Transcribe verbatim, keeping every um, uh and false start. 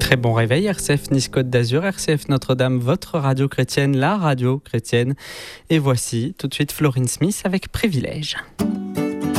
Très bon réveil, R C F Nice Côte d'Azur, R C F Notre-Dame, votre radio chrétienne, la radio chrétienne. Et voici tout de suite Florine Smith avec Privilège.